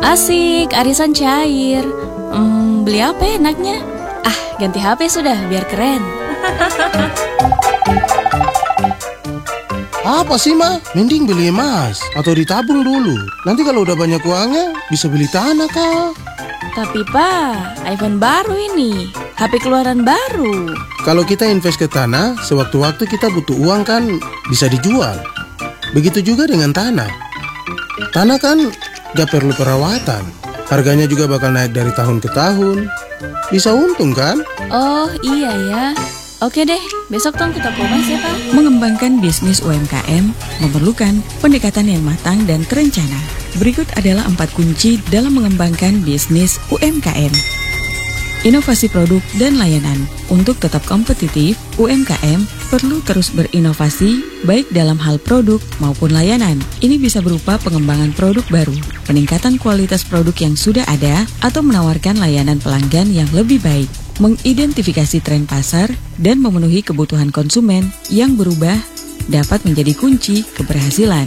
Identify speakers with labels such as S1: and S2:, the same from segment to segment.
S1: Asik, arisan cair. Beli apa ya enaknya? Ganti HP sudah, biar keren.
S2: Apa sih, Ma? Mending beli emas atau ditabung dulu. Nanti kalau udah banyak uangnya, bisa beli tanah, Kak.
S1: Tapi Pak, iPhone baru ini, HP keluaran baru.
S2: Kalau kita invest ke tanah, sewaktu-waktu kita butuh uang kan bisa dijual. Begitu juga dengan tanah. Tanah kan gak perlu perawatan. Harganya juga bakal naik dari tahun ke tahun. Bisa untung kan?
S1: Oh iya ya. Oke deh, besok tong kita promosi ya Pak.
S3: Mengembangkan bisnis UMKM memerlukan pendekatan yang matang dan terencana. Berikut adalah 4 kunci dalam mengembangkan bisnis UMKM. Inovasi produk dan layanan. Untuk tetap kompetitif, UMKM perlu terus berinovasi baik dalam hal produk maupun layanan. Ini bisa berupa pengembangan produk baru, peningkatan kualitas produk yang sudah ada, atau menawarkan layanan pelanggan yang lebih baik. Mengidentifikasi tren pasar dan memenuhi kebutuhan konsumen yang berubah dapat menjadi kunci keberhasilan.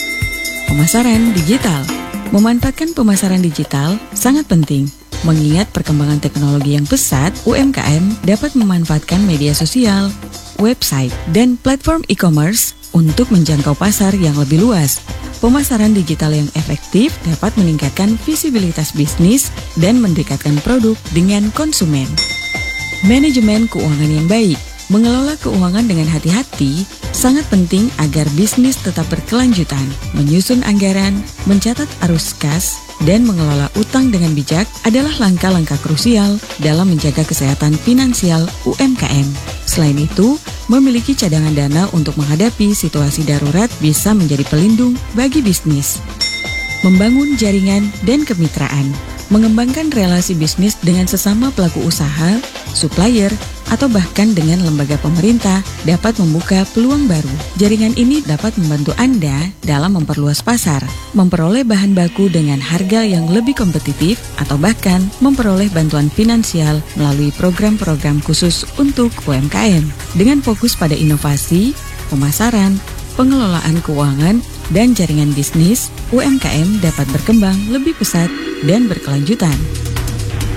S3: Pemasaran digital. Memanfaatkan pemasaran digital sangat penting. Mengingat perkembangan teknologi yang pesat, UMKM dapat memanfaatkan media sosial, website, dan platform e-commerce untuk menjangkau pasar yang lebih luas. Pemasaran digital yang efektif dapat meningkatkan visibilitas bisnis dan mendekatkan produk dengan konsumen. Manajemen keuangan yang baik. Mengelola keuangan dengan hati-hati sangat penting agar bisnis tetap berkelanjutan. Menyusun anggaran, mencatat arus kas, dan mengelola utang dengan bijak adalah langkah-langkah krusial dalam menjaga kesehatan finansial UMKM. Selain itu, memiliki cadangan dana untuk menghadapi situasi darurat bisa menjadi pelindung bagi bisnis. Membangun jaringan dan kemitraan. Mengembangkan relasi bisnis dengan sesama pelaku usaha, supplier, atau bahkan dengan lembaga pemerintah dapat membuka peluang baru. Jaringan ini dapat membantu Anda dalam memperluas pasar, memperoleh bahan baku dengan harga yang lebih kompetitif, atau bahkan memperoleh bantuan finansial melalui program-program khusus untuk UMKM. Dengan fokus pada inovasi, pemasaran, pengelolaan keuangan, dan jaringan bisnis, UMKM dapat berkembang lebih pesat dan berkelanjutan.